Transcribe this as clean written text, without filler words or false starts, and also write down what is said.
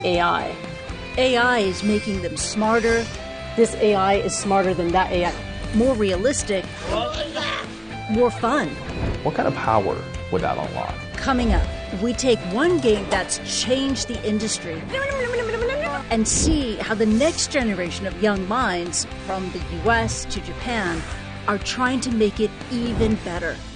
AI. AI is making them smarter, This AI is smarter than that AI. more realistic, more fun. What kind of power would that unlock? Coming up, we take one game that's changed the industry and see how the next generation of young minds from the US to Japan are trying to make it even better.